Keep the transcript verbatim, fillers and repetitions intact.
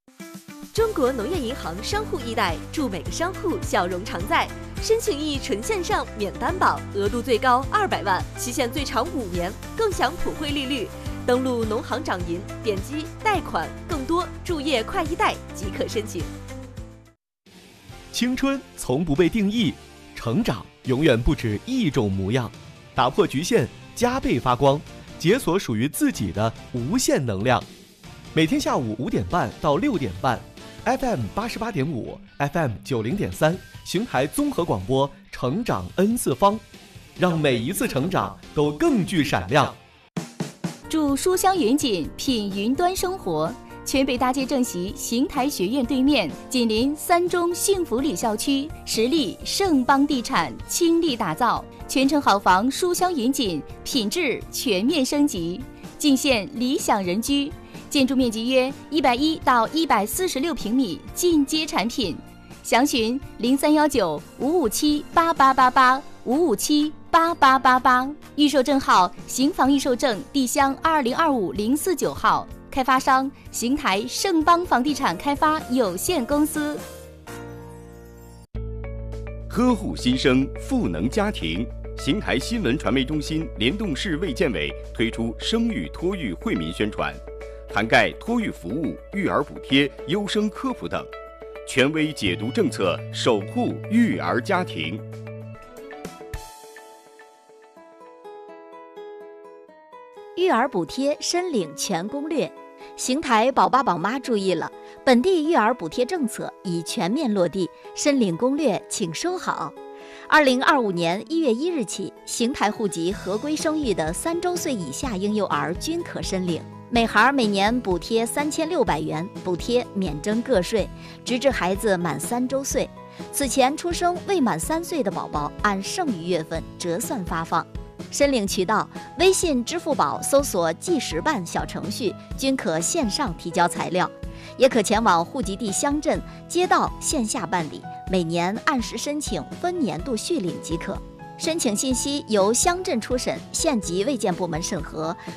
中国农业银行商户易贷，祝每个商户笑容常在。申请易纯线上，免担保，额度最高二百万，期限最长五年，更享普惠利率。登录农行掌银，点击贷款，更多注页快易贷即可申请。 青春从不被定义，成长永远不止一种模样。打破局限，加倍发光，解锁属于自己的无限能量。每天下午五点半到六点半 ，F M 八十八点五 ，F M 九零点三，邢台综合广播，成长 N 次方，让每一次成长都更具闪亮。 祝书香云锦，品云端生活。全北大街正席邢台学院对面，紧邻三中幸福里校区，实力盛邦地产倾力打造，全城好房书香云锦，品质全面升级，尽现理想人居。建筑面积约一百一到一百四十六平米，进阶产品。详询零三幺九五五七八八八八五五七八八八八。预售证号：邢房预售证地乡二零二五零四九号。开发商：邢台盛邦房地产开发有限公司。 呵护新生，赋能家庭。邢台新闻传媒中心联动市卫健委推出生育托育惠民宣传，涵盖托育服务、育儿补贴、优生科普等，权威解读政策，守护育儿家庭。 育儿补贴申领全攻略。邢台宝爸宝妈注意了，本地育儿补贴政策已全面落地，申领攻略请收好。二零二五年一月一日起，邢台户籍合规生育的三周岁以下婴幼儿均可申领，每孩每年补贴三千六百元，补贴免征个税，直至孩子满三周岁。此前出生未满三岁的宝宝，按剩余月份折算发放。申领渠道：微信、支付宝搜索“计时办”小程序，均可线上提交材料，也可前往户籍地乡镇、街道线下办理，每年按时申请，分年度续领即可。申请信息由乡镇初审，县级卫健部门审核。